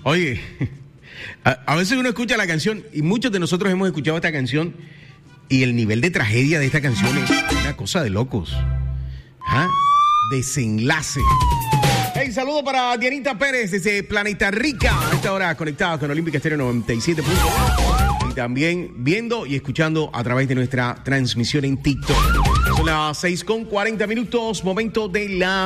Oye, a veces uno escucha la canción y muchos de nosotros hemos escuchado esta canción y el nivel de tragedia de esta canción es una cosa de locos. ¿Ah? Desenlace. Hey, saludo para Dianita Pérez desde Planeta Rica. A esta hora conectada con Olímpica Estéreo 97.1. Y también viendo y escuchando a través de nuestra transmisión en TikTok. Son las 6:40, momento de la